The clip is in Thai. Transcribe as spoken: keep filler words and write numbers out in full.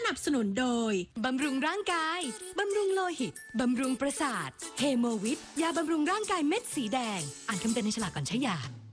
นับสนุนโดยบำรุงร่างกายบำรุงโลหิตบำรุงประสาทเฮโมวิทยาบำรุงร่างกายเม็ดสีแดงอ่านคำเตือนในฉลากก่อนใช้ยา